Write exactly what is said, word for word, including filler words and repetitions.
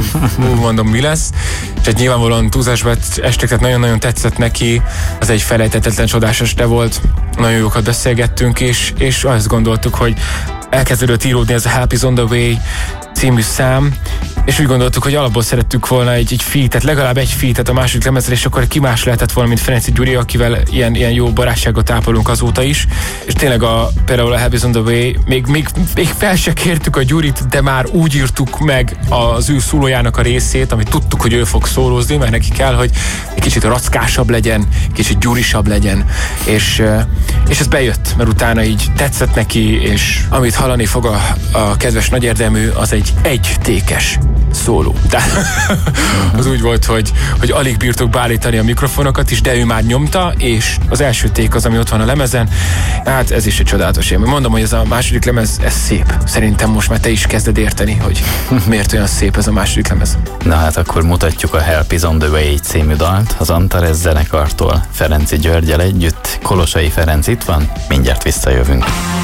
mondom, mi lesz. És hát nyilvánvalóan túlzásba estek, tehát nagyon-nagyon tetszett neki. Az egy felejthetetlen, csodás este volt. Nagyon jókat beszélgettünk, és, és azt gondoltuk, hogy elkezdődött íródni ez a Help is on the Way című szám, és úgy gondoltuk, hogy alapból szerettük volna egy, egy featet, legalább egy featet a második lemezre, és akkor ki más lehetett volna, mint Ferenczy Gyuri, akivel ilyen, ilyen jó barátságot ápolunk azóta is. És tényleg a, például a Help is on the Way, még, még, még fel se kértük a Gyurit, de már úgy írtuk meg az ő szólójának a részét, amit tudtuk, hogy ő fog szólózni, mert neki kell, hogy egy kicsit rackásabb legyen, kicsit gyurisabb legyen. És, és ez bejött, mert utána így tetszett neki, és amit hallani fog a, a kedves nagyérdemű, az egy egytékes szóló. Tehát az úgy volt, hogy, hogy alig bírtuk beállítani a mikrofonokat is, de ő már nyomta, és az első ték az, ami ott van a lemezen, hát ez is egy csodálatos élmény. Mondom, hogy ez a második lemez, ez szép. Szerintem most már te is kezded érteni, hogy miért olyan szép ez a második lemez. Na hát akkor mutatjuk a Help is on the Way című dalt az Antares zenekartól, Ferenczy Györggyel együtt. Kolosai Ferenc itt van, mindjárt visszajövünk.